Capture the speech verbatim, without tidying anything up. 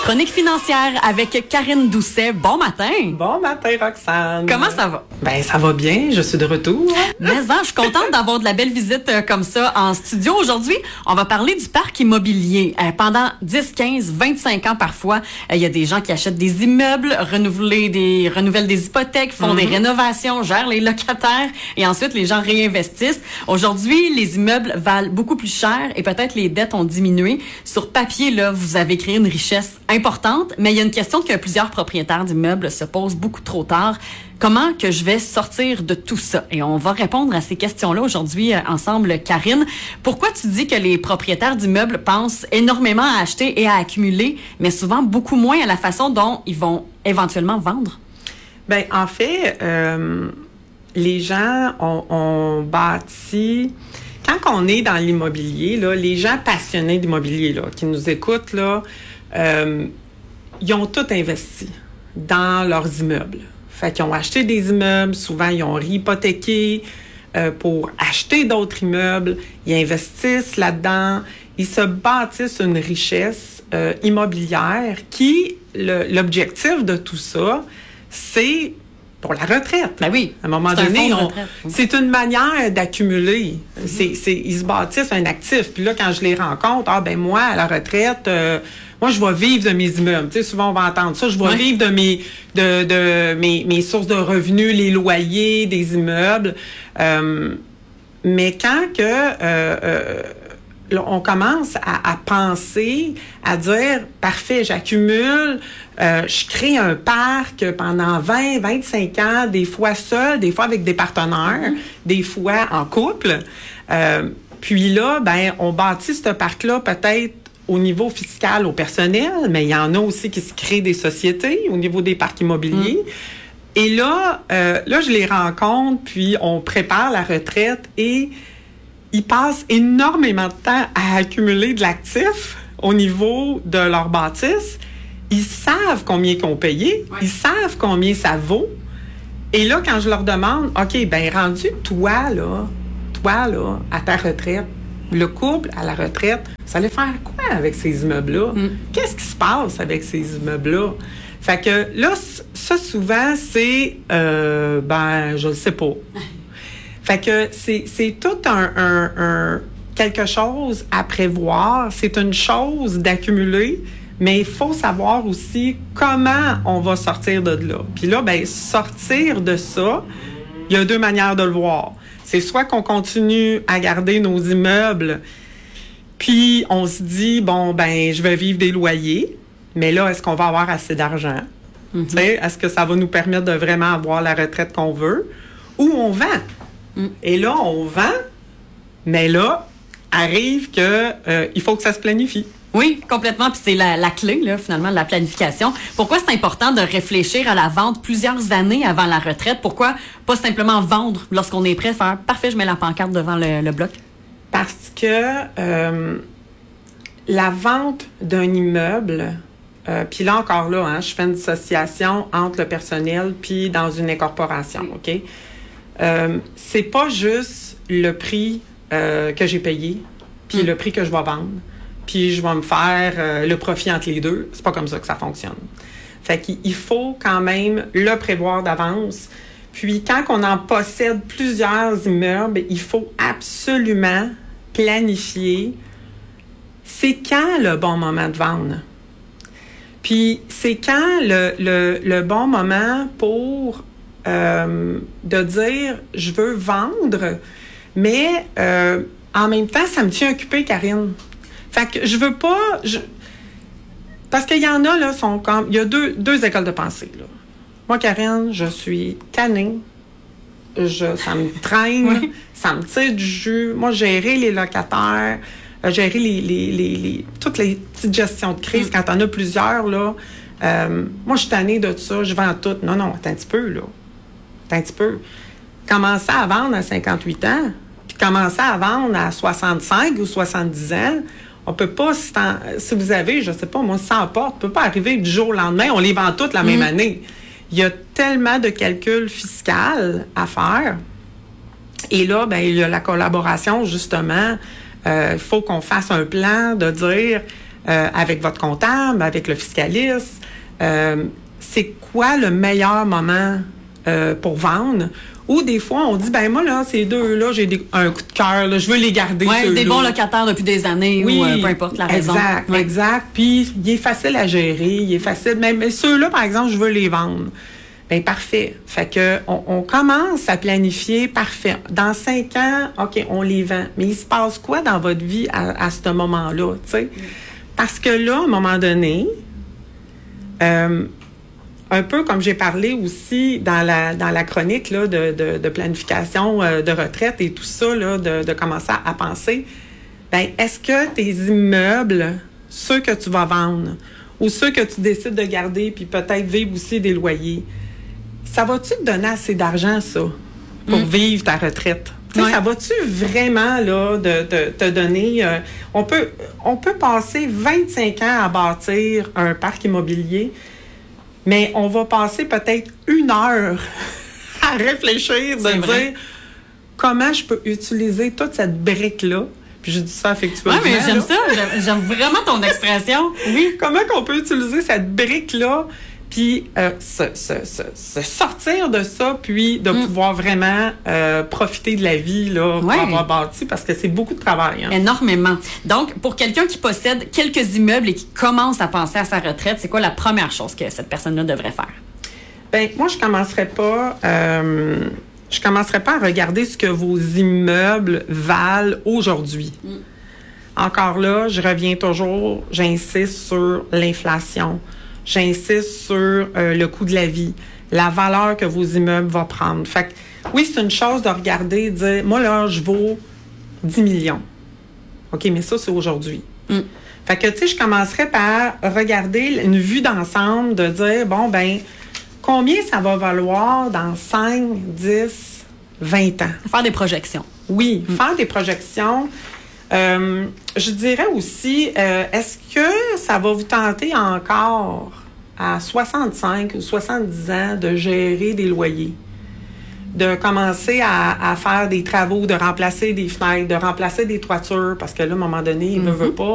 Chronique financière avec Karine Doucet. Bon matin. Bon matin, Roxane. Comment ça va? Ben, ça va bien. Je suis de retour. Mais hein, je suis contente d'avoir de la belle visite euh, comme ça en studio. Aujourd'hui, on va parler du parc immobilier. Euh, pendant dix, quinze, vingt-cinq ans parfois, il euh, y a des gens qui achètent des immeubles, renouveler des, renouvellent des hypothèques, font mm-hmm. des rénovations, gèrent les locataires et ensuite les gens réinvestissent. Aujourd'hui, les immeubles valent beaucoup plus cher et peut-être les dettes ont diminué. Sur papier, là, vous avez créé une richesse importante, mais il y a une question que plusieurs propriétaires d'immeubles se posent beaucoup trop tard. Comment que je vais sortir de tout ça? Et on va répondre à ces questions-là aujourd'hui euh, ensemble, Karine. Pourquoi tu dis que les propriétaires d'immeubles pensent énormément à acheter et à accumuler, mais souvent beaucoup moins à la façon dont ils vont éventuellement vendre? Ben, en fait, euh, les gens ont, ont bâti... Quand on est dans l'immobilier, là, les gens passionnés d'immobilier là, qui nous écoutent, là, euh, ils ont tout investi dans leurs immeubles. Fait qu'ils ont acheté des immeubles, souvent ils ont réhypothéqué euh, pour acheter d'autres immeubles, ils investissent là-dedans, ils se bâtissent une richesse euh, immobilière qui, le, l'objectif de tout ça, c'est pour la retraite. Ben oui. À un moment c'est donné, un on, c'est une manière d'accumuler. Mm-hmm. C'est, c'est, ils se bâtissent un actif. Puis là, quand je les rencontre, ah ben moi, à la retraite, euh, moi, je vais vivre de mes immeubles. Tu sais, souvent, on va entendre ça. Je vais ouais. vivre de mes de, de mes, mes sources de revenus, les loyers des immeubles. Euh, mais quand que euh, euh, là, on commence à, à penser, à dire, parfait, j'accumule, euh, je crée un parc pendant vingt, vingt-cinq ans, des fois seul, des fois avec des partenaires, mm-hmm. des fois en couple. Euh, puis là, ben, on bâtit ce parc-là peut-être au niveau fiscal, au personnel, mais il y en a aussi qui se créent des sociétés au niveau des parcs immobiliers. Mm. Et là, euh, là, je les rencontre, puis on prépare la retraite et ils passent énormément de temps à accumuler de l'actif au niveau de leur bâtisse. Ils savent combien ils ont payé, ouais. ils savent combien ça vaut. Et là, quand je leur demande, OK, ben rendu toi, là, toi, là, à ta retraite, le couple à la retraite, ça allait faire quoi avec ces immeubles-là? Mm. Qu'est-ce qui se passe avec ces immeubles-là? Fait que là, ça, souvent, c'est, euh, ben, je ne sais pas. Fait que c'est, c'est tout un, un, un quelque chose à prévoir. C'est une chose d'accumuler, mais il faut savoir aussi comment on va sortir de là. Puis là, ben sortir de ça, il y a deux manières de le voir. C'est soit qu'on continue à garder nos immeubles, puis on se dit, bon, ben je vais vivre des loyers, mais là, est-ce qu'on va avoir assez d'argent? Mm-hmm. Tu sais, est-ce que ça va nous permettre de vraiment avoir la retraite qu'on veut? Ou on vend? Mm. Et là, on vend, mais là, arrive que euh, il faut que ça se planifie. Oui, complètement. Puis c'est la, la clé, là, finalement, de la planification. Pourquoi c'est important de réfléchir à la vente plusieurs années avant la retraite? Pourquoi pas simplement vendre lorsqu'on est prêt à faire « Parfait, je mets la pancarte devant le, le bloc ». Parce que euh, la vente d'un immeuble, euh, puis là encore là, hein, je fais une dissociation entre le personnel puis dans une incorporation, OK? Euh, c'est pas juste le prix euh, que j'ai payé puis mm. le prix que je vais vendre. Puis je vais me faire euh, le profit entre les deux. C'est pas comme ça que ça fonctionne. Fait qu'il faut quand même le prévoir d'avance. Puis quand on en possède plusieurs immeubles, il faut absolument planifier c'est quand le bon moment de vendre. Puis c'est quand le, le, le bon moment pour euh, de dire je veux vendre, mais euh, en même temps, ça me tient occupée, Karine. Fait que je veux pas... Je... Parce qu'il y en a, là, sont comme... Il y a deux, deux écoles de pensée, là. Moi, Karine, je suis tannée. Je, ça me traîne. Oui. Ça me tire du jus. Moi, gérer les locataires, euh, gérer les, les, les, les, toutes les petites gestions de crise, mm. quand on a plusieurs, là. Euh, moi, je suis tannée de ça. Je vends tout. Non, non, attends un petit peu, là. Attends un petit peu. Commencer à vendre à cinquante-huit ans, puis commencer à vendre à soixante-cinq ou soixante-dix ans... On peut pas, si, si vous avez, je sais pas, moi, cent portes, on peut pas arriver du jour au lendemain, on les vend toutes la mmh. même année. Il y a tellement de calculs fiscaux à faire. Et là, ben, il y a la collaboration, justement. Il euh, faut qu'on fasse un plan de dire, euh, avec votre comptable, avec le fiscaliste. Euh, c'est quoi le meilleur moment euh, pour vendre? Ou des fois, on dit, ben moi, là, ces deux-là, j'ai des, un coup de cœur, là, je veux les garder, ouais, ceux-là. Des bons locataires depuis des années, oui, ou euh, peu importe la raison. Exact, ouais. exact. Puis, il est facile à gérer, il est facile. Mais, mais ceux-là, par exemple, je veux les vendre. Ben parfait. Fait que on, on commence à planifier, parfait. Dans cinq ans, OK, on les vend. Mais il se passe quoi dans votre vie à, à ce moment-là, tu sais? Parce que là, à un moment donné, euh, un peu comme j'ai parlé aussi dans la dans la chronique là, de, de, de planification euh, de retraite et tout ça, là, de, de commencer à, à penser, ben est-ce que tes immeubles, ceux que tu vas vendre, ou ceux que tu décides de garder, puis peut-être vivre aussi des loyers, ça va-tu te donner assez d'argent, ça, pour mmh. vivre ta retraite? Ouais. Ça va-tu vraiment là, de, de, te donner... Euh, on peut on peut passer vingt-cinq ans à bâtir un parc immobilier, mais on va passer peut-être une heure à réfléchir, de C'est dire vrai. comment je peux utiliser toute cette brique-là. Puis je dis ça affectueusement. Oui, mais j'aime là. ça. J'aime, j'aime vraiment ton expression. Oui. Comment qu'on peut utiliser cette brique-là, puis euh, se, se, se, se sortir de ça, puis de mm. pouvoir vraiment euh, profiter de la vie là, pour ouais. avoir bâti, parce que c'est beaucoup de travail. Hein. Énormément. Donc, pour quelqu'un qui possède quelques immeubles et qui commence à penser à sa retraite, c'est quoi la première chose que cette personne-là devrait faire? Bien, moi, je commencerais pas... Euh, je commencerai pas à regarder ce que vos immeubles valent aujourd'hui. Mm. Encore là, je reviens toujours, j'insiste sur l'inflation. J'insiste sur euh, le coût de la vie, la valeur que vos immeubles vont prendre. Fait que, oui, c'est une chose de regarder, de dire, moi, là, je vaux dix millions. OK, mais ça, c'est aujourd'hui. Mm. Fait que, tu sais, je commencerai par regarder une vue d'ensemble, de dire, bon, ben combien ça va valoir dans cinq, dix, vingt ans? Faire des projections. Oui, mm. faire des projections. Euh, je dirais aussi, euh, est-ce que ça va vous tenter encore à soixante-cinq ou soixante-dix ans de gérer des loyers? De commencer à, à faire des travaux, de remplacer des fenêtres, de remplacer des toitures, parce que là, à un moment donné, il ne mm-hmm. veut pas.